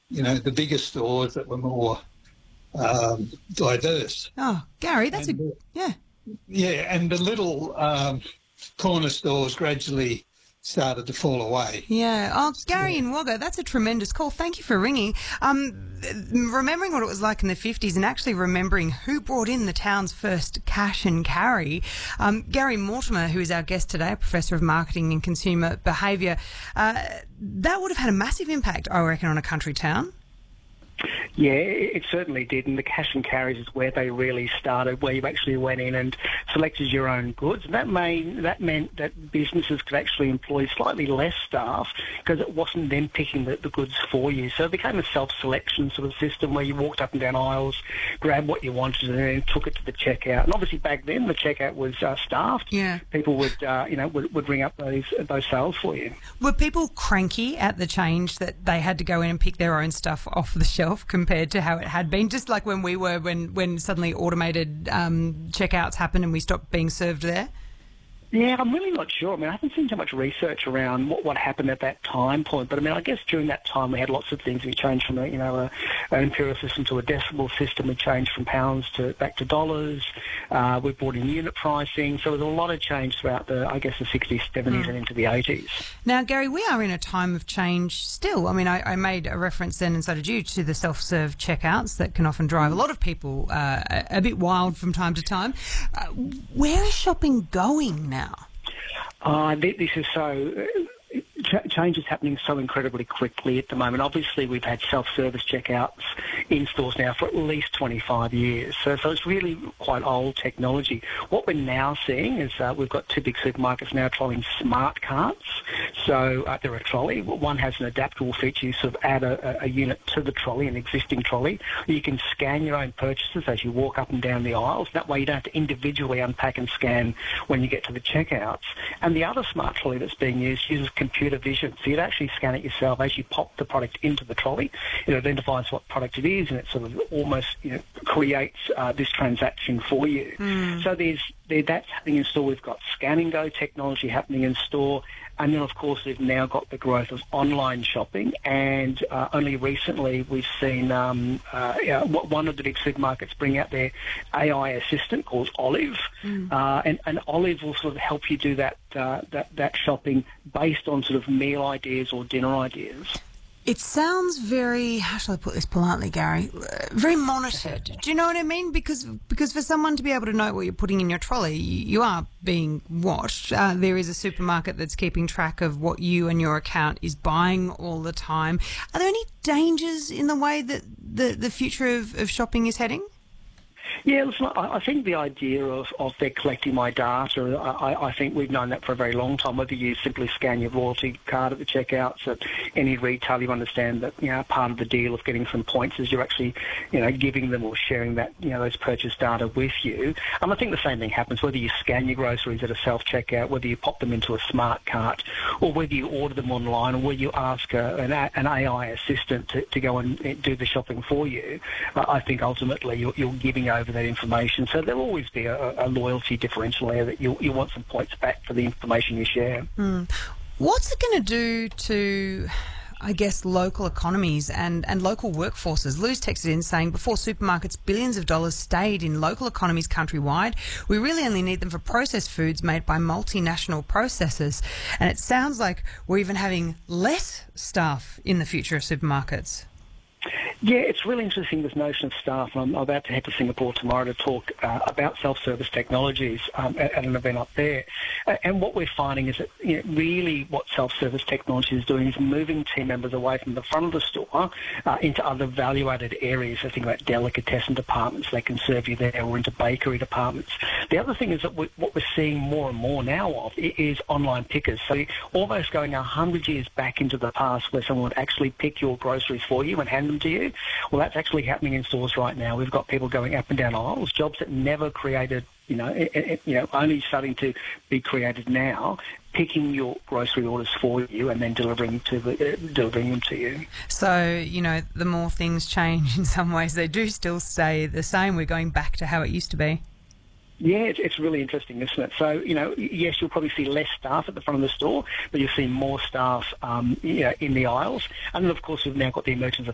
the bigger stores that were more diverse. Oh, Gary, that's And, yeah. Yeah, and the little corner stores gradually started to fall away. Yeah. Oh, Gary in Wagga, that's a tremendous call. Thank you for ringing. Remembering what it was like in the 50s and actually remembering who brought in the town's first cash and carry. Gary Mortimer, who is our guest today, a professor of marketing and consumer behaviour, that would have had a massive impact, I reckon, on a country town. Yeah, it certainly did, and the cash and carries is where they really started, where you actually went in and selected your own goods. And that meant that businesses could actually employ slightly less staff because it wasn't them picking the goods for you. So it became a self-selection sort of system where you walked up and down aisles, grabbed what you wanted, and then took it to the checkout. And obviously back then the checkout was staffed. Yeah. People would ring up those sales for you. Were people cranky at the change that they had to go in and pick their own stuff off the shelf compared to how it had been? Just like when we were, when suddenly automated checkouts happened and we stopped being served there? Yeah, I'm really not sure. I mean, I haven't seen too much research around what happened at that time point. But I mean, I guess during that time we had lots of things. We changed from an imperial system to a decimal system. We changed from pounds back to dollars. We brought in unit pricing. So there was a lot of change throughout the 60s, 70s, and into the 80s. Now, Gary, we are in a time of change still. I mean, I made a reference then, and so did you, to the self-serve checkouts that can often drive a lot of people a bit wild from time to time. Where is shopping going now? This is so... Change is happening so incredibly quickly at the moment. Obviously, we've had self-service checkouts in stores now for at least 25 years. So it's really quite old technology. What we're now seeing is we've got two big supermarkets now trialling smart carts. So they're a trolley. One has an adaptable feature. You sort of add a unit to the trolley, an existing trolley. You can scan your own purchases as you walk up and down the aisles. That way you don't have to individually unpack and scan when you get to the checkouts. And the other smart trolley that's being used uses computer vision. So you'd actually scan it yourself as you pop the product into the trolley. It identifies what product it is, and it sort of almost creates this transaction for you. So that's happening in store. We've got Scan and Go technology happening in store. And then, of course, we've now got the growth of online shopping. And only recently we've seen one of the big supermarkets bring out their AI assistant called Olive. And Olive will sort of help you do that shopping based on sort of meal ideas or dinner ideas. It sounds very, how shall I put this politely, Gary, very monitored. Do you know what I mean? Because for someone to be able to know what you're putting in your trolley, you are being watched. There is a supermarket that's keeping track of what you and your account is buying all the time. Are there any dangers in the way that the future of shopping is heading? Yeah, listen, I think the idea of they're collecting my data, I think we've known that for a very long time. Whether you simply scan your loyalty card at the checkouts at any retail, you understand that part of the deal of getting some points is you're actually giving them or sharing that those purchase data with you. And I think the same thing happens whether you scan your groceries at a self-checkout, whether you pop them into a smart cart, or whether you order them online, or whether you ask an AI assistant to go and do the shopping for you. I think ultimately you're giving over that information. So there'll always be a loyalty differential there that you want some points back for the information you share. What's it going to do to, I guess, local economies and local workforces? Lou's texted in saying, before supermarkets, billions of dollars stayed in local economies countrywide. We really only need them for processed foods made by multinational processors. And it sounds like we're even having less staff in the future of supermarkets. Yeah, it's really interesting, this notion of staff. I'm about to head to Singapore tomorrow to talk about self-service technologies at an event up there. And what we're finding is that really what self-service technology is doing is moving team members away from the front of the store into other value-added areas. I think about delicatessen departments, they can serve you there, or into bakery departments. The other thing is that what we're seeing more and more now of is online pickers. So almost going 100 years back into the past where someone would actually pick your groceries for you and hand them to you. Well, that's actually happening in stores right now. We've got people going up and down aisles, jobs that never created, only starting to be created now, picking your grocery orders for you and then delivering them to you. So, the more things change, in some ways they do still stay the same. We're going back to how it used to be. Yeah, it's really interesting, isn't it? So, yes, you'll probably see less staff at the front of the store, but you'll see more staff, in the aisles. And then, of course, we've now got the emergence of